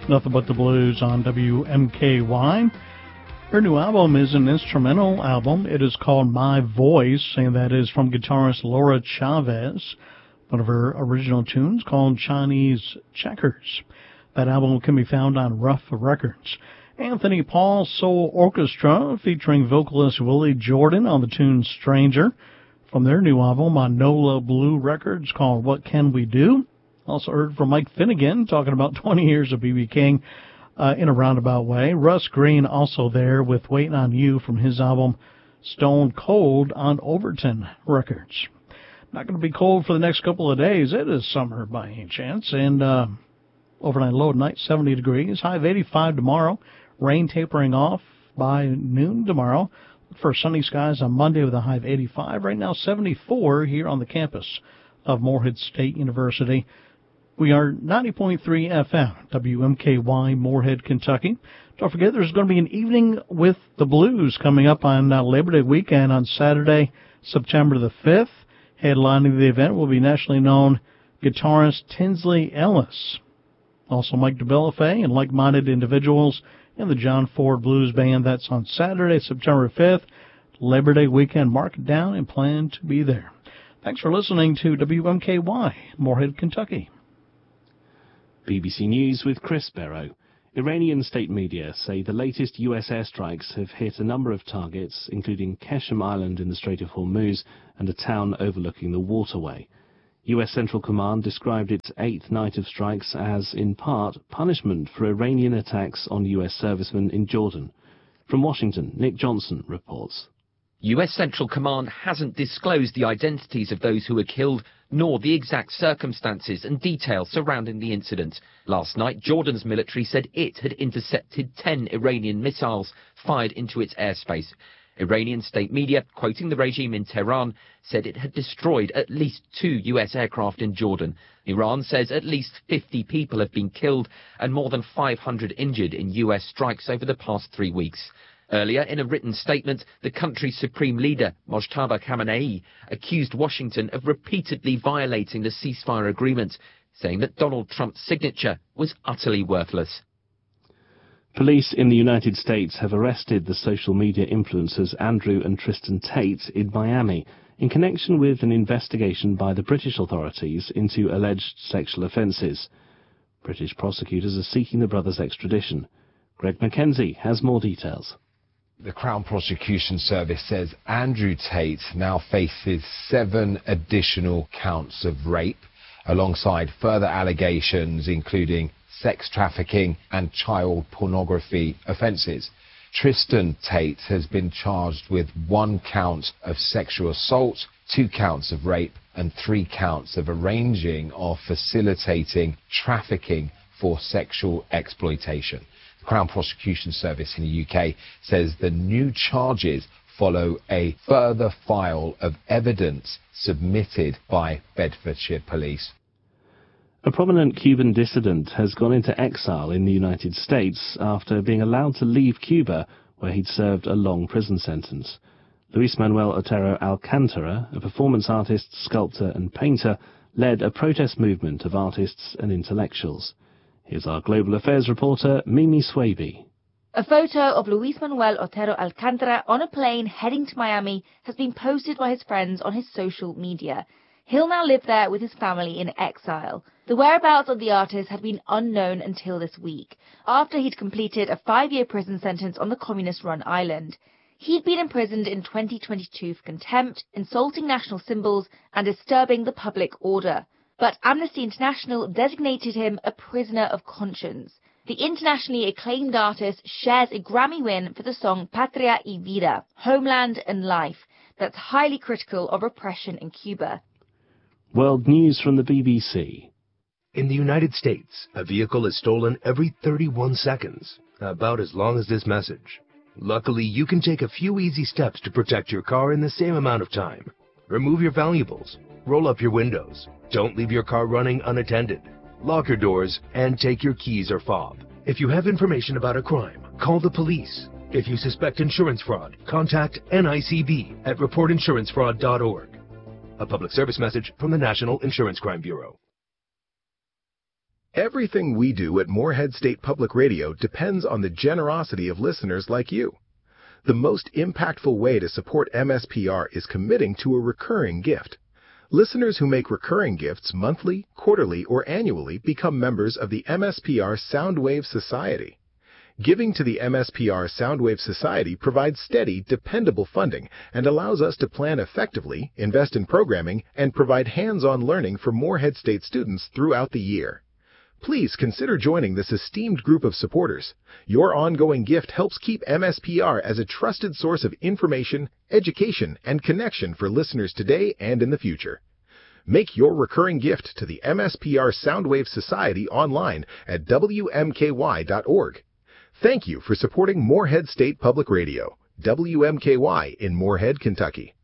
Nothing But the Blues on WMKY. Her new album is an instrumental album. It is called My Voice, and that is from guitarist Laura Chavez. One of her original tunes called Chinese Checkers. That album can be found on Rough Records. Anthony Paul Soul Orchestra featuring vocalist Willie Jordan on the tune Stranger from their new album on NOLA Blue Records called What Can We Do? Also heard from Mike Finnegan talking about 20 years of B.B. King in a roundabout way. Russ Green also there with Waiting on You from his album Stone Cold on Overton Records. Not going to be cold for the next couple of days. It is summer by any chance. And overnight low tonight, 70 degrees. High of 85 tomorrow. Rain tapering off by noon tomorrow. Look for sunny skies on Monday with a high of 85. Right now, 74 here on the campus of Morehead State University. We are 90.3 FM, WMKY, Morehead, Kentucky. Don't forget, there's going to be an evening with the blues coming up on Labor Day weekend on Saturday, September the 5th. Headlining the event will be nationally known guitarist Tinsley Ellis. Also Mike DeBellafay and like-minded individuals in the John Ford Blues Band. That's on Saturday, September 5th. Labor Day weekend. Mark it down and plan to be there. Thanks for listening to WMKY, Morehead, Kentucky. BBC News with Chris Barrow. Iranian state media say the latest US airstrikes have hit a number of targets, including Keshem Island in the Strait of Hormuz and a town overlooking the waterway. US Central Command described its eighth night of strikes as, in part, punishment for Iranian attacks on US servicemen in Jordan. From Washington, Nick Johnson reports. US Central Command hasn't disclosed the identities of those who were killed, nor the exact circumstances and details surrounding the incident. Last night, Jordan's military said it had intercepted 10 Iranian missiles fired into its airspace. Iranian state media, quoting the regime in Tehran, said it had destroyed at least 2 US aircraft in Jordan. Iran says at least 50 people have been killed and more than 500 injured in US strikes over the past 3 weeks. Earlier, in a written statement, the country's supreme leader, Mojtaba Khamenei, accused Washington of repeatedly violating the ceasefire agreement, saying that Donald Trump's signature was utterly worthless. Police in the United States have arrested the social media influencers Andrew and Tristan Tate in Miami in connection with an investigation by the British authorities into alleged sexual offences. British prosecutors are seeking the brothers' extradition. Greg Mackenzie has more details. The Crown Prosecution Service says Andrew Tate now faces 7 additional counts of rape, alongside further allegations including sex trafficking and child pornography offences. Tristan Tate has been charged with 1 count of sexual assault, 2 counts of rape, and 3 counts of arranging or facilitating trafficking for sexual exploitation. Crown Prosecution Service in the UK says the new charges follow a further file of evidence submitted by Bedfordshire Police. A prominent Cuban dissident has gone into exile in the United States after being allowed to leave Cuba, where he'd served a long prison sentence. Luis Manuel Otero Alcantara, a performance artist, sculptor and painter, led a protest movement of artists and intellectuals. Here's our Global Affairs reporter, Mimi Swaby. A photo of Luis Manuel Otero Alcantara on a plane heading to Miami has been posted by his friends on his social media. He'll now live there with his family in exile. The whereabouts of the artist had been unknown until this week, after he'd completed a 5-year prison sentence on the communist-run island. He'd been imprisoned in 2022 for contempt, insulting national symbols, and disturbing the public order. But Amnesty International designated him a prisoner of conscience. The internationally acclaimed artist shares a Grammy win for the song Patria y Vida, Homeland and Life, that's highly critical of repression in Cuba. World news from the BBC. In the United States, a vehicle is stolen every 31 seconds, about as long as this message. Luckily, you can take a few easy steps to protect your car in the same amount of time. Remove your valuables, roll up your windows, don't leave your car running unattended, lock your doors, and take your keys or fob. If you have information about a crime, call the police. If you suspect insurance fraud, contact NICB at reportinsurancefraud.org. A public service message from the National Insurance Crime Bureau. Everything we do at Morehead State Public Radio depends on the generosity of listeners like you. The most impactful way to support MSPR is committing to a recurring gift. Listeners who make recurring gifts monthly, quarterly, or annually become members of the MSPR Soundwave Society. Giving to the MSPR Soundwave Society provides steady, dependable funding and allows us to plan effectively, invest in programming, and provide hands-on learning for Morehead State students throughout the year. Please consider joining this esteemed group of supporters. Your ongoing gift helps keep MSPR as a trusted source of information, education, and connection for listeners today and in the future. Make your recurring gift to the MSPR Soundwave Society online at WMKY.org. Thank you for supporting Morehead State Public Radio, WMKY in Morehead, Kentucky.